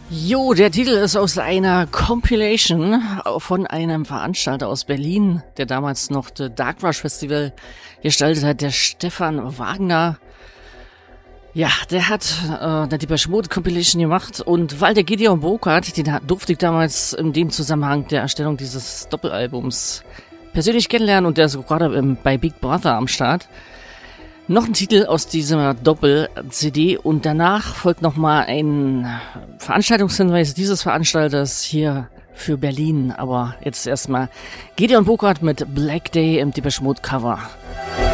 Jo, der Titel ist aus einer Compilation von einem Veranstalter aus Berlin, der damals noch das Dark Rush Festival gestaltet hat, der Stefan Wagner. Ja, der hat eine Depeche Mode Compilation gemacht und weil der Gideon Burkhardt, den durfte ich damals in dem Zusammenhang der Erstellung dieses Doppelalbums persönlich kennenlernen und der ist gerade bei Big Brother am Start. Noch ein Titel aus dieser Doppel-CD und danach folgt nochmal ein Veranstaltungshinweis dieses Veranstalters hier für Berlin. Aber jetzt erstmal Gideon Burkhardt mit Black Day im Depeche Mode Cover.